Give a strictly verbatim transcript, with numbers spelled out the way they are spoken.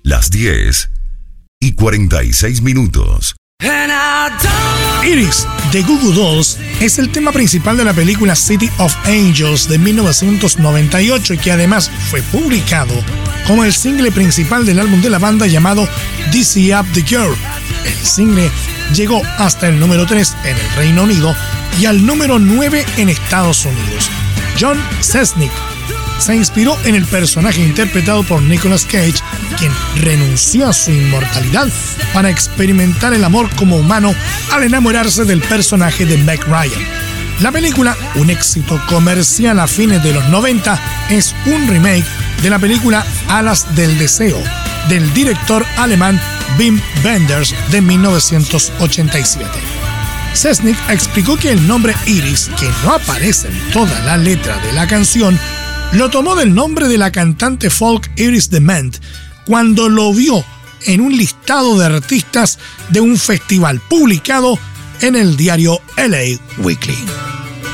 Las diez y cuarenta y seis minutos. Iris, de Goo Goo Dolls, es el tema principal de la película City of Angels de mil novecientos noventa y ocho y que además fue publicado como el single principal del álbum de la banda llamado Dizzy Up the Girl. El single llegó hasta el número tres en el Reino Unido y al número nueve en Estados Unidos. John Szczesnik se inspiró en el personaje interpretado por Nicolas Cage, quien renunció a su inmortalidad para experimentar el amor como humano al enamorarse del personaje de Meg Ryan. La película, un éxito comercial a fines de los noventa, es un remake de la película Alas del Deseo, del director alemán Wim Wenders de mil novecientos ochenta y siete. Szczesnik explicó que el nombre Iris, que no aparece en toda la letra de la canción, lo tomó del nombre de la cantante folk Iris DeMent cuando lo vio en un listado de artistas de un festival publicado en el diario L A Weekly.